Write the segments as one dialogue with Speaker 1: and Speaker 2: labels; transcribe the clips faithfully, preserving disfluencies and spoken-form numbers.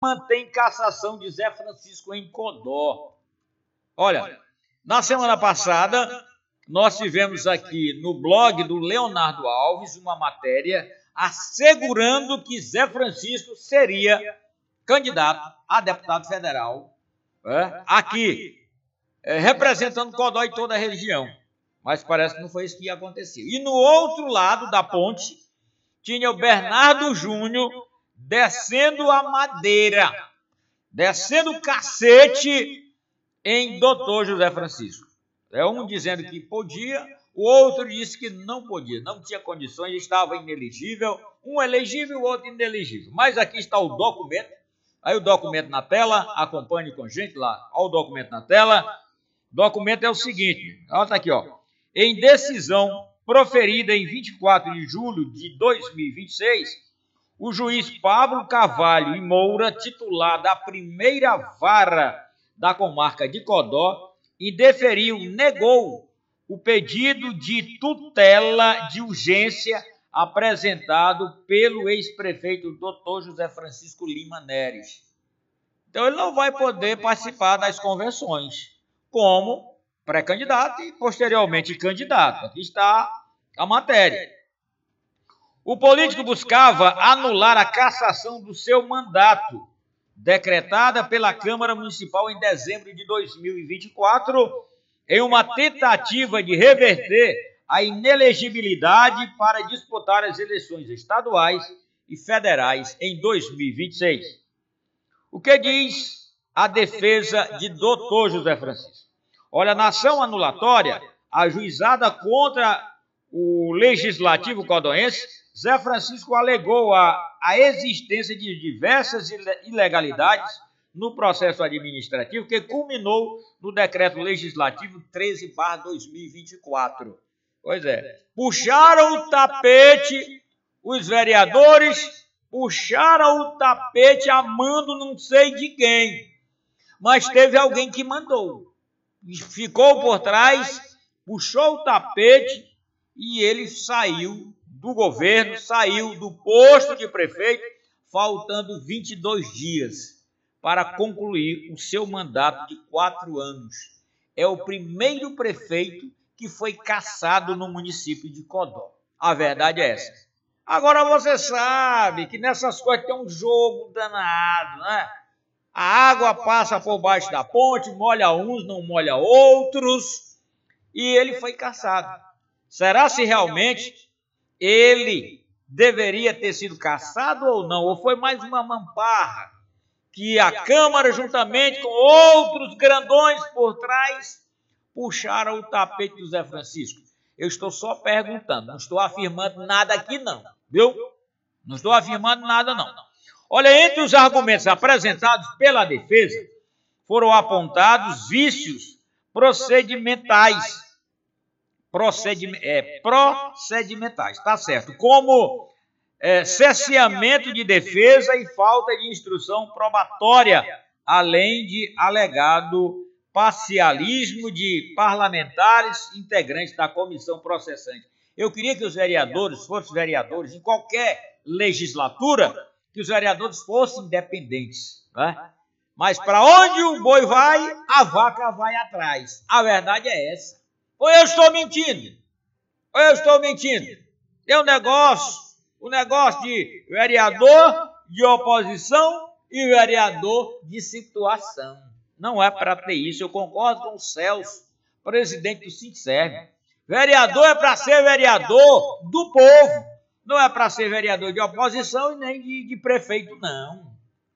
Speaker 1: mantém cassação de Zé Francisco em Codó. Olha, na semana passada, nós tivemos aqui no blog do Leonardo Alves uma matéria assegurando que Zé Francisco seria candidato a deputado federal, é, aqui, é, representando Codó e toda a região. Mas parece que não foi isso que aconteceu. E no outro lado da ponte, tinha o Bernardo Júnior descendo a madeira, descendo o cacete em doutor José Francisco. É um dizendo que podia, o outro disse que não podia, não tinha condições, estava inelegível, um elegível, o outro inelegível. Mas aqui está o documento, aí o documento na tela, acompanhe com a gente lá, olha o documento na tela. O documento é o seguinte, olha tá aqui, ó. Em decisão proferida em vinte e quatro de julho de dois mil e vinte e seis, o juiz Pablo Carvalho e Moura, titular da primeira vara da comarca de Codó, indeferiu, negou o pedido de tutela de urgência apresentado pelo ex-prefeito doutor José Francisco Lima Neres. Então ele não vai poder participar das convenções como pré-candidato e posteriormente candidato. Aqui está a matéria. O político buscava anular a cassação do seu mandato, decretada pela Câmara Municipal em dezembro de dois mil e vinte e quatro, em uma tentativa de reverter a inelegibilidade para disputar as eleições estaduais e federais em dois mil e vinte e seis. O que diz a defesa de doutor José Francisco? Olha, na ação anulatória, ajuizada contra o Legislativo Codoense, Zé Francisco alegou a, a existência de diversas ilegalidades no processo administrativo que culminou no Decreto Legislativo treze barra dois mil e vinte e quatro. Pois é, puxaram o tapete, os vereadores puxaram o tapete a mando não sei de quem, mas teve alguém que mandou. Ficou por trás, puxou o tapete e ele saiu do governo, saiu do posto de prefeito, faltando vinte e dois dias para concluir o seu mandato de quatro anos. É o primeiro prefeito que foi cassado no município de Codó. A verdade é essa. Agora você sabe que nessas coisas tem um jogo danado, né? A água passa por baixo da ponte, molha uns, não molha outros, e ele foi cassado. Será se realmente ele deveria ter sido cassado ou não? Ou foi mais uma mamparra que a Câmara, juntamente com outros grandões por trás, puxaram o tapete do Zé Francisco? Eu estou só perguntando, não estou afirmando nada aqui não, viu? Não estou afirmando nada não. Olha, entre os argumentos apresentados pela defesa, foram apontados vícios procedimentais. Procedim, é, procedimentais, tá certo? Como é, cerceamento de defesa e falta de instrução probatória, além de alegado parcialismo de parlamentares integrantes da comissão processante. Eu queria que os vereadores fossem vereadores em qualquer legislatura, que os vereadores fossem independentes, né? Mas para onde o boi vai, a vaca vai atrás. A verdade é essa. Ou eu estou mentindo? Ou eu estou mentindo? Tem um negócio, um negócio de vereador de oposição e vereador de situação. Não é para ter isso. Eu concordo com o Celso, presidente do Sinserve. Vereador é para ser vereador do povo. Não é para ser vereador de oposição e nem de, de prefeito, não.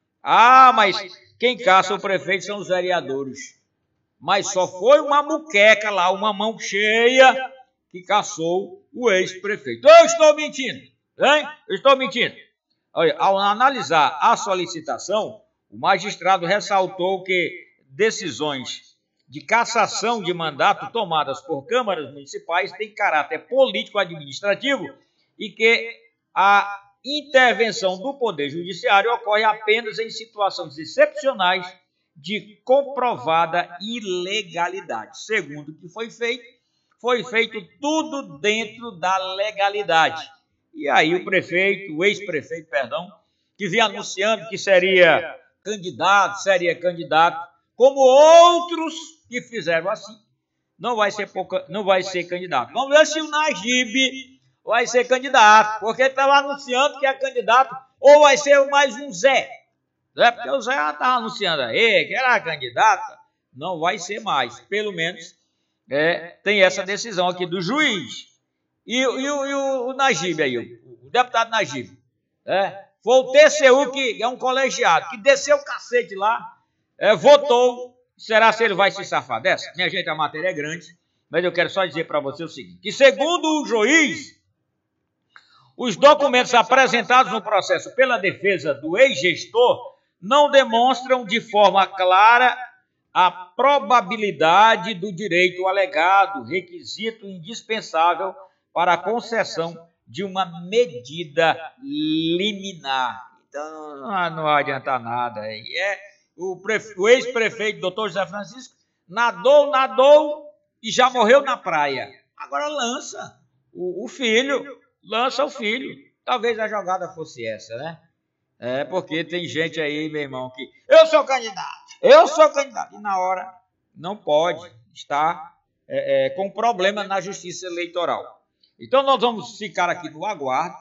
Speaker 1: Ah, mas quem caça o prefeito são os vereadores. Mas só foi uma muqueca lá, uma mão cheia, que caçou o ex-prefeito. Eu estou mentindo, hein? Eu estou mentindo. Olha, ao analisar a solicitação, o magistrado ressaltou que decisões de cassação de mandato tomadas por câmaras municipais têm caráter político-administrativo e que a intervenção do Poder Judiciário ocorre apenas em situações excepcionais de comprovada ilegalidade. Segundo o que foi feito, foi feito tudo dentro da legalidade. E aí o prefeito, o ex-prefeito, perdão, que vinha anunciando que seria candidato, seria candidato, como outros que fizeram assim, não vai ser, pouca, não vai ser candidato. Vamos ver se o Najib vai ser candidato, porque ele estava anunciando que é candidato, ou vai ser mais um Zé. Né? Porque o Zé já estava anunciando aí que era candidato, não vai ser mais. Pelo menos é, tem essa decisão aqui do juiz. E, e, e o, o Najib aí, o, o deputado Najib, é, foi o T C U, que é um colegiado, que desceu o cacete lá, é, votou. Será se ele vai se safar dessa? Minha gente, a matéria é grande, mas eu quero só dizer para você o seguinte, que segundo o juiz, os documentos apresentados no processo pela defesa do ex-gestor não demonstram de forma clara a probabilidade do direito alegado, requisito indispensável para a concessão de uma medida liminar. Então, não adianta nada. É, o, o ex-prefeito, doutor José Francisco, nadou, nadou e já morreu na praia. Agora lança o, o filho, lança o filho. Talvez a jogada fosse essa, né? É, porque tem gente aí, meu irmão, que eu sou candidato, eu sou candidato. E na hora não pode estar é, é, com problema na justiça eleitoral. Então, nós vamos ficar aqui no aguardo.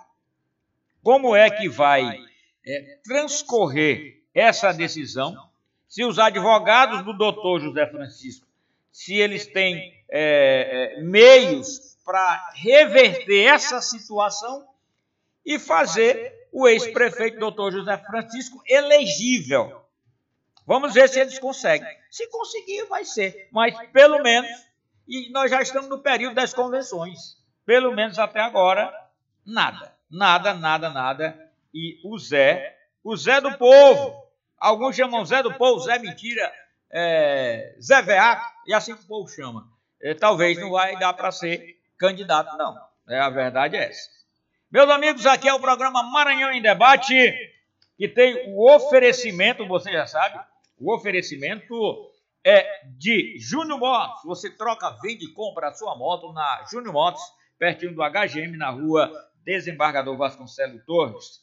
Speaker 1: Como é que vai é, transcorrer essa decisão? Se os advogados do doutor José Francisco, se eles têm é, é, meios para reverter essa situação e fazer o ex-prefeito doutor José Francisco elegível. Vamos ver se eles conseguem. Se conseguir, vai ser. Mas, pelo menos, e nós já estamos no período das convenções. Pelo menos até agora, nada. Nada, nada, nada. E o Zé, o Zé do Povo, alguns chamam Zé do Povo, Zé Mentira, é, Zé Veaco, e assim que o povo chama. É, talvez não vai dar para ser candidato, não. É, a verdade é essa. Meus amigos, aqui é o programa Maranhão em Debate, que tem o oferecimento, você já sabe, o oferecimento é de Júnior Motos. Você troca, vende e compra a sua moto na Júnior Motos, pertinho do H G M, na rua Desembargador Vasconcelos Torres.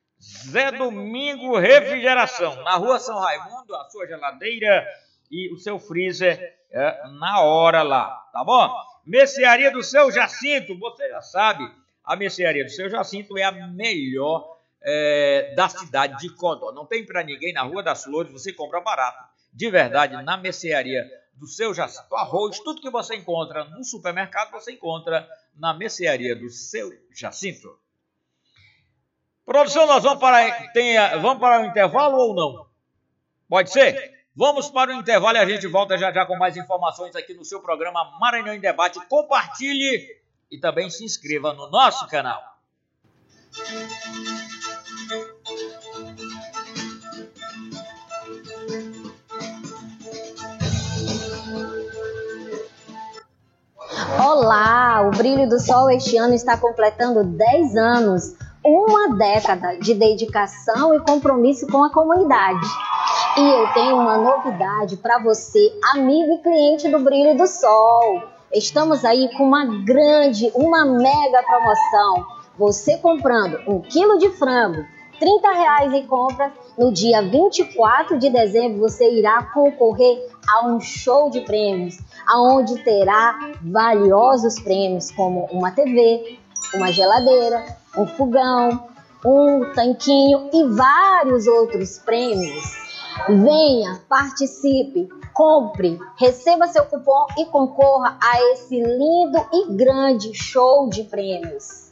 Speaker 1: Zé Domingo Refrigeração, na rua São Raimundo, a sua geladeira e o seu freezer é, na hora lá, tá bom? Mercearia do Seu Jacinto, você já sabe, a mercearia do Seu Jacinto é a melhor é, da cidade de Codó. Não tem para ninguém na Rua das Flores, você compra barato, de verdade, na mercearia do Seu Jacinto. Arroz, tudo que você encontra no supermercado, você encontra na mercearia do Seu Jacinto. Produção, nós vamos para, tem, vamos para o intervalo ou não? Pode ser? Vamos para o intervalo e a gente volta já já com mais informações aqui no seu programa Maranhão em Debate. Compartilhe e também se inscreva no nosso canal.
Speaker 2: Olá, o Brilho do Sol este ano está completando dez anos, uma década de dedicação e compromisso com a comunidade. E eu tenho uma novidade para você, amigo e cliente do Brilho do Sol. Estamos aí com uma grande, uma mega promoção. Você comprando um quilo de frango, trinta reais em compras, no dia vinte e quatro de dezembro você irá concorrer a um show de prêmios, aonde terá valiosos prêmios como uma T V, uma geladeira, um fogão, um tanquinho e vários outros prêmios. Venha, participe, compre, receba seu cupom e concorra a esse lindo e grande show de prêmios.